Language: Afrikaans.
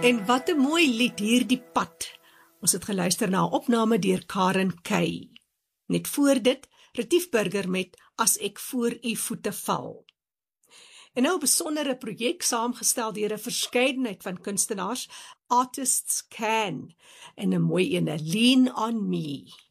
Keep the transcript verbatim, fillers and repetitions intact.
En wat 'n mooi lied, Hierdie Pad. Ons het geluister na 'n opname deur Karen Kay. Net voor dit, Retief Burger met As ek voor u voete val. En nou 'n besondere projek saamgestel deur 'n verskeidenheid van kunstenaars, Artists Can, en 'n mooi ene, Lean on Me.